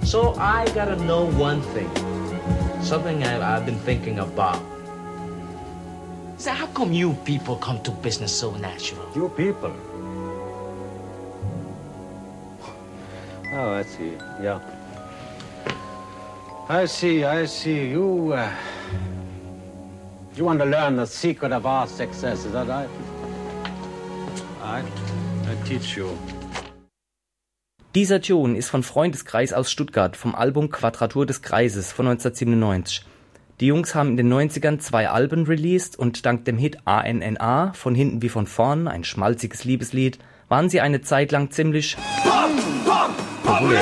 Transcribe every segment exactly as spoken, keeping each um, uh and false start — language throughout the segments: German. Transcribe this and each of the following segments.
So I gotta know one thing. Something I, I've been thinking about. So how come you people come to business so natural? You people? Oh, I see. Yeah. I see, I see. You, uh, you want to learn the secret of our success, is that right? I, I teach you. Dieser Tune ist von Freundeskreis aus Stuttgart vom Album Quadratur des Kreises von neunzehnhundertsiebenundneunzig. Die Jungs haben in den neunzigern zwei Alben released und dank dem Hit A N N A, von hinten wie von vorn, ein schmalziges Liebeslied, waren sie eine Zeit lang ziemlich populär.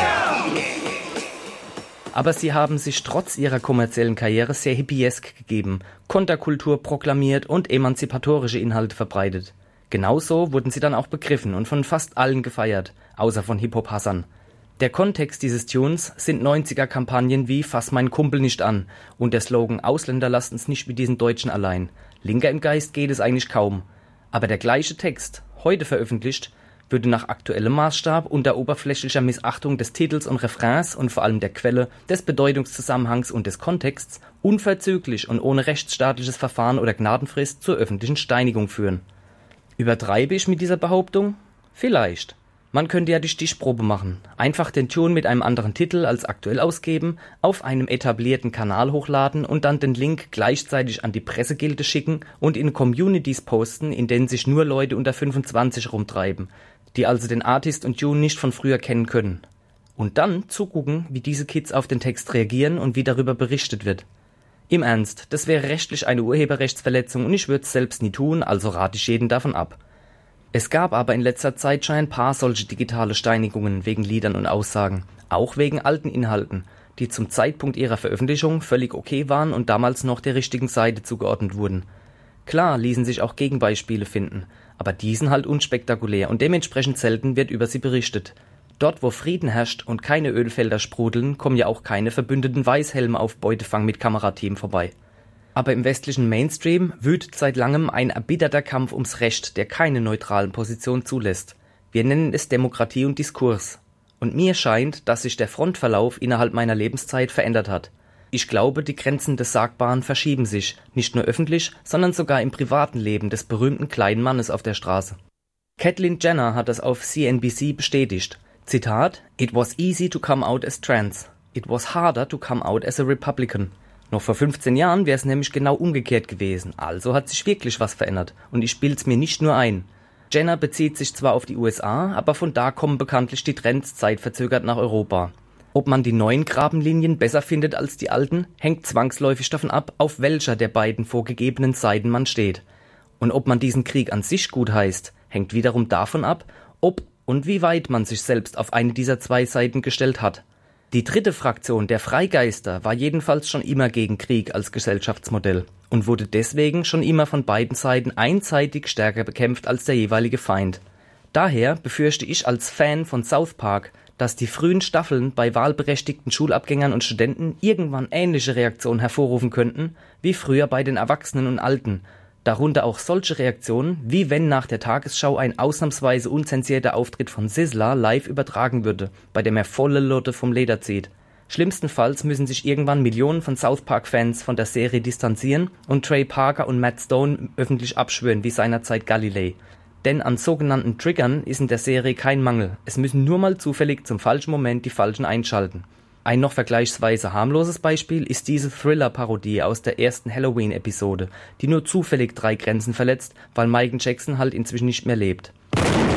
Aber sie haben sich trotz ihrer kommerziellen Karriere sehr hippiesk gegeben, Konterkultur proklamiert und emanzipatorische Inhalte verbreitet. Genauso wurden sie dann auch begriffen und von fast allen gefeiert, außer von Hip-Hop-Hassern. Der Kontext dieses Tunes sind neunziger-Kampagnen wie »Fass meinen Kumpel nicht an« und der Slogan »Ausländer lassen's nicht mit diesen Deutschen allein«. Linker im Geist geht es eigentlich kaum. Aber der gleiche Text, heute veröffentlicht, würde nach aktuellem Maßstab unter oberflächlicher Missachtung des Titels und Refrains und vor allem der Quelle, des Bedeutungszusammenhangs und des Kontexts unverzüglich und ohne rechtsstaatliches Verfahren oder Gnadenfrist zur öffentlichen Steinigung führen. Übertreibe ich mit dieser Behauptung? Vielleicht. Man könnte ja die Stichprobe machen, einfach den Tune mit einem anderen Titel als aktuell ausgeben, auf einem etablierten Kanal hochladen und dann den Link gleichzeitig an die Pressegilde schicken und in Communities posten, in denen sich nur Leute unter fünfundzwanzig rumtreiben, die also den Artist und Tune nicht von früher kennen können. Und dann zugucken, wie diese Kids auf den Text reagieren und wie darüber berichtet wird. Im Ernst, das wäre rechtlich eine Urheberrechtsverletzung und ich würde es selbst nie tun, also rate ich jeden davon ab. Es gab aber in letzter Zeit schon ein paar solche digitale Steinigungen wegen Liedern und Aussagen, auch wegen alten Inhalten, die zum Zeitpunkt ihrer Veröffentlichung völlig okay waren und damals noch der richtigen Seite zugeordnet wurden. Klar ließen sich auch Gegenbeispiele finden, aber die sind halt unspektakulär und dementsprechend selten wird über sie berichtet. Dort, wo Frieden herrscht und keine Ölfelder sprudeln, kommen ja auch keine verbündeten Weißhelme auf Beutefang mit Kamerateam vorbei. Aber im westlichen Mainstream wütet seit langem ein erbitterter Kampf ums Recht, der keine neutralen Positionen zulässt. Wir nennen es Demokratie und Diskurs. Und mir scheint, dass sich der Frontverlauf innerhalb meiner Lebenszeit verändert hat. Ich glaube, die Grenzen des Sagbaren verschieben sich, nicht nur öffentlich, sondern sogar im privaten Leben des berühmten kleinen Mannes auf der Straße. Caitlyn Jenner hat das auf C N B C bestätigt. Zitat: It was easy to come out as trans. It was harder to come out as a Republican. Noch vor fünfzehn Jahren wäre es nämlich genau umgekehrt gewesen, also hat sich wirklich was verändert und ich bild's mir nicht nur ein. Jenner bezieht sich zwar auf die U S A, aber von da kommen bekanntlich die Trends zeitverzögert nach Europa. Ob man die neuen Grabenlinien besser findet als die alten, hängt zwangsläufig davon ab, auf welcher der beiden vorgegebenen Seiten man steht. Und ob man diesen Krieg an sich gut heißt, hängt wiederum davon ab, ob und wie weit man sich selbst auf eine dieser zwei Seiten gestellt hat. Die dritte Fraktion, der Freigeister, war jedenfalls schon immer gegen Krieg als Gesellschaftsmodell und wurde deswegen schon immer von beiden Seiten einseitig stärker bekämpft als der jeweilige Feind. Daher befürchte ich als Fan von South Park, dass die frühen Staffeln bei wahlberechtigten Schulabgängern und Studenten irgendwann ähnliche Reaktionen hervorrufen könnten, wie früher bei den Erwachsenen und Alten, darunter auch solche Reaktionen, wie wenn nach der Tagesschau ein ausnahmsweise unzensierter Auftritt von Sizzler live übertragen würde, bei dem er volle Lotte vom Leder zieht. Schlimmstenfalls müssen sich irgendwann Millionen von South Park-Fans von der Serie distanzieren und Trey Parker und Matt Stone öffentlich abschwören wie seinerzeit Galilei. Denn an sogenannten Triggern ist in der Serie kein Mangel, es müssen nur mal zufällig zum falschen Moment die Falschen einschalten. Ein noch vergleichsweise harmloses Beispiel ist diese Thriller-Parodie aus der ersten Halloween-Episode, die nur zufällig drei Grenzen verletzt, weil Michael Jackson halt inzwischen nicht mehr lebt.